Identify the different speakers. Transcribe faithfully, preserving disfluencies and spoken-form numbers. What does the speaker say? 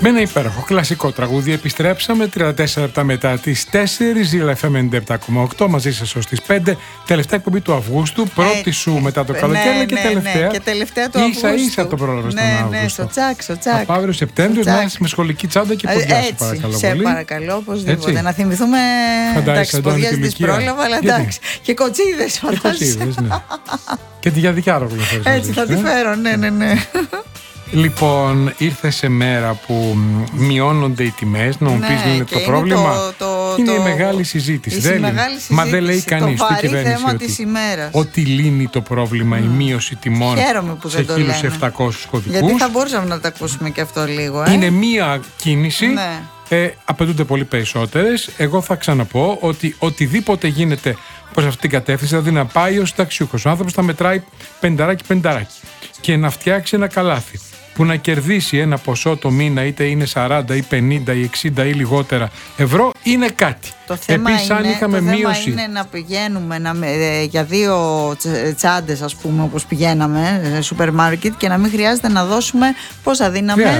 Speaker 1: Με ένα υπέροχο κλασικό τραγούδι επιστρέψαμε τριάντα τέσσερα λεπτά μετά τις τέσσερις. Ζήλα εφ εμ ενενήντα επτά κόμμα οκτώ μαζί σας ως τις πέντε. Τελευταία εκπομπή του Αυγούστου. Πρώτη ε, σου μετά το καλοκαίρι
Speaker 2: ναι,
Speaker 1: και
Speaker 2: ναι,
Speaker 1: τελευταία.
Speaker 2: Ναι, και τελευταία του
Speaker 1: ίσα,
Speaker 2: Αυγούστου.
Speaker 1: Ίσα το πρόλαβες
Speaker 2: ναι,
Speaker 1: τον Αύγουστο.
Speaker 2: Ναι, στο τσάκ, στο τσάκ.
Speaker 1: Από αύριο Σεπτέμβριο να είσαι με σχολική τσάντα και ποδιά σου, παρακαλώ.
Speaker 2: Σε
Speaker 1: πολύ.
Speaker 2: παρακαλώ, οπωσδήποτε.
Speaker 1: Έτσι.
Speaker 2: Να θυμηθούμε. Εντάξει, ποδιές τις πρόλαβα, αλλά εντάξει. Και κοτσίδες, φαντάζεσαι.
Speaker 1: Ναι. Και τη γιαδικιά ρογλωθές.
Speaker 2: Έτσι θα τη φέρω, ναι, ναι, ναι.
Speaker 1: Λοιπόν, ήρθε σε μέρα που μειώνονται οι τιμές. Να μου
Speaker 2: ναι,
Speaker 1: πεις, είναι το πρόβλημα.
Speaker 2: Το, το,
Speaker 1: είναι
Speaker 2: το,
Speaker 1: η μεγάλη συζήτηση.
Speaker 2: Η
Speaker 1: δεν
Speaker 2: μεγάλη συζήτηση.
Speaker 1: Μα δεν λέει κανείς
Speaker 2: το
Speaker 1: στην
Speaker 2: βαρύ
Speaker 1: κυβέρνηση
Speaker 2: θέμα
Speaker 1: ότι,
Speaker 2: της ημέρας.
Speaker 1: ότι λύνει το πρόβλημα mm. η μείωση τιμών
Speaker 2: που
Speaker 1: σε
Speaker 2: δεν
Speaker 1: χίλιους επτακόσιους κωδικούς.
Speaker 2: Γιατί θα μπορούσαμε να τα ακούσουμε και αυτό λίγο. Ε?
Speaker 1: Είναι μία κίνηση.
Speaker 2: Ναι.
Speaker 1: Ε, απαιτούνται πολύ περισσότερες. Εγώ θα ξαναπώ ότι οτιδήποτε γίνεται προς αυτήν την κατεύθυνση, δηλαδή να πάει ο συνταξιούχος, ο άνθρωπος θα μετράει πενταράκι πενταράκι και να φτιάξει ένα καλάθι που να κερδίσει ένα ποσό το μήνα, είτε είναι σαράντα ή πενήντα ή εξήντα ή λιγότερα ευρώ, είναι κάτι.
Speaker 2: Το θέμα,
Speaker 1: Επίσης,
Speaker 2: είναι,
Speaker 1: αν είχαμε
Speaker 2: το
Speaker 1: μείωση...
Speaker 2: θέμα είναι να πηγαίνουμε να, ε, για δύο τσάντες, ας πούμε, όπως πηγαίναμε σε σούπερ μάρκετ και να μην χρειάζεται να δώσουμε πόσα δίναμε.